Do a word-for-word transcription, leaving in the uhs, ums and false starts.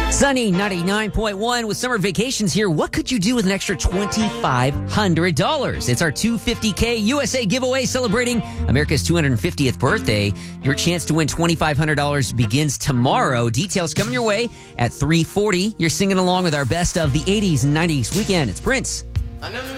Sunny ninety-nine point one with summer vacations here. What could you do with an extra twenty-five hundred dollars? It's our two hundred fifty K U S A giveaway celebrating America's two hundred fiftieth birthday. Your chance to win twenty-five hundred dollars begins tomorrow. Details coming your way at three forty. You're singing along with our best of the eighties and nineties weekend. It's Prince. I never